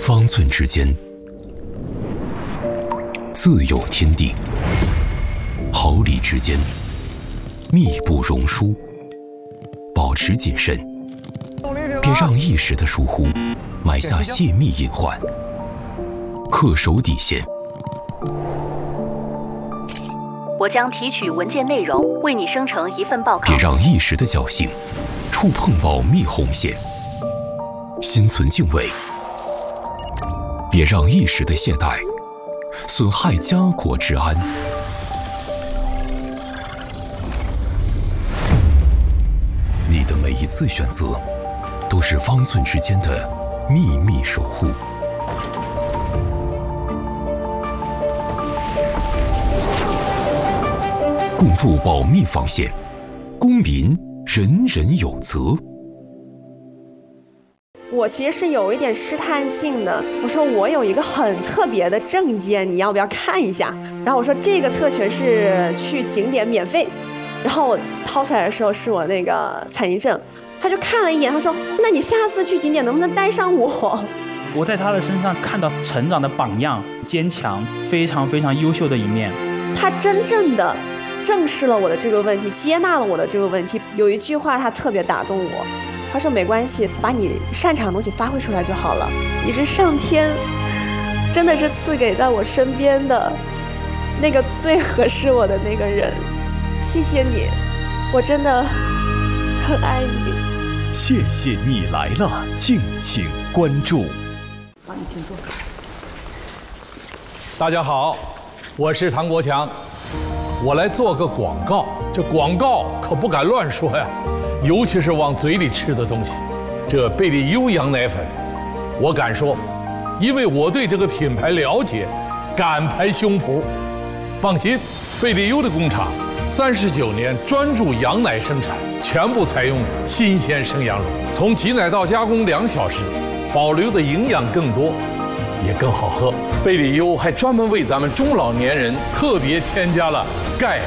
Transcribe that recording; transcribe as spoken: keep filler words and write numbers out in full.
方寸之间，自有天地；毫厘之间，密不容疏。保持谨慎，别让一时的疏忽埋下泄密隐患。恪守底线。 我将提取文件内容，为你生成一份报告。 别让一时的侥幸触碰保密红线。心存敬畏，别让一时的懈怠损害家国之安。你的每一次选择，都是方寸之间的秘密守护。共筑保密防线，公民人人有责。 我其实是有一点试探性的，我说我有一个很特别的证件，你要不要看一下？然后我说这个特权是去景点免费，然后我掏出来的时候是我那个残疾证，他就看了一眼，他说那你下次去景点能不能带上我？ 我在他的身上看到成长的榜样，坚强，非常非常优秀的一面。 他真正的正视了我的这个问题，接纳了我的这个问题。有一句话他特别打动我，他说没关系，把你擅长的东西发挥出来就好了。你是上天真的是赐给在我身边的那个最合适我的那个人，谢谢你，我真的很爱你。 谢谢你来了，敬请关注。 好，你请坐。 大家好，我是唐国强，我来做个广告。这广告可不敢乱说呀，尤其是往嘴里吃的东西。这贝利优羊奶粉，我敢说，因为我对这个品牌了解，敢拍胸脯。放心，贝利优的工厂三十九年专注羊奶生产，全部采用新鲜生羊乳，从挤奶到加工两小时，保留的营养更多，也更好喝。贝利优还专门为咱们中老年人特别添加了钙。